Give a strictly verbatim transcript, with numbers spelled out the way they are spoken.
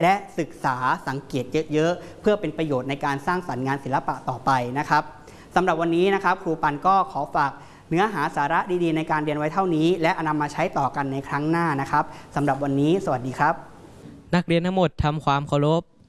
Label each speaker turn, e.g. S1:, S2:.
S1: และศึกษาสังเกตเยอะๆเพื่อเป็นประโยชน์ในการสร้างสรรค์งานศิลปะต่อไปนะครับสำหรับวันนี้นะครับครูปันก็ขอฝากเนื้อหาสาระดีๆในการเรียนไว้เท่านี้และนำมาใช้ต่อกันในครั้งหน้านะครับสำหรับวันนี้สวัสดีครับ
S2: นักเรียนทั้งหมดทำความเคารพ